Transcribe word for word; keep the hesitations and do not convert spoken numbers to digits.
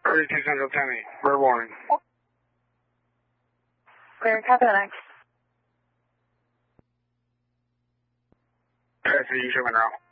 thirty-two Central ten eight. Bird warning. Clear, copy that. Taxi, you show me now.